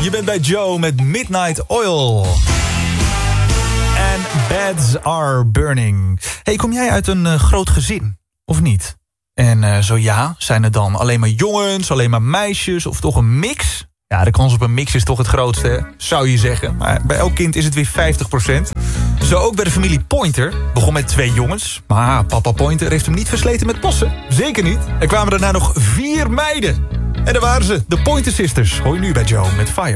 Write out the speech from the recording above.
Je bent bij Joe met Midnight Oil. En Beds Are Burning. Hey, kom jij uit een groot gezin? Of niet? En zo ja, zijn er dan alleen maar jongens, alleen maar meisjes of toch een mix? Ja, de kans op een mix is toch het grootste, hè? Zou je zeggen. Maar bij elk kind is het weer 50%. Zo ook bij de familie Pointer. Begon met 2 jongens. Maar papa Pointer heeft hem niet versleten met passen. Zeker niet. Er kwamen daarna nog 4 meiden. En daar waren ze, de Pointer Sisters. Hoor je nu bij Joe met Fire.